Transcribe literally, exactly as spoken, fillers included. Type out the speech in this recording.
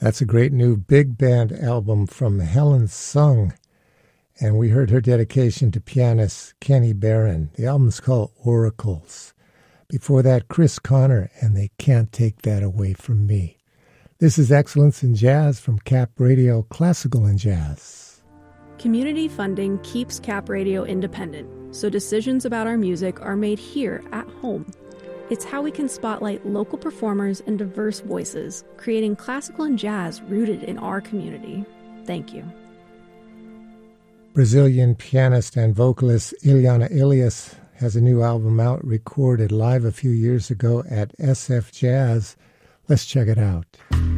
That's a great new big band album from Helen Sung, and we heard her dedication to pianist Kenny Barron. The album's called Oracles. Before that, Chris Connor, and They Can't Take That Away From Me. This is Excellence in Jazz from Cap Radio, Classical and Jazz. Community funding keeps Cap Radio independent, so decisions about our music are made here at home. It's how we can spotlight local performers and diverse voices, creating classical and jazz rooted in our community. Thank you. Brazilian pianist and vocalist Ileana Ilias has a new album out, recorded live a few years ago at S F Jazz. Let's check it out.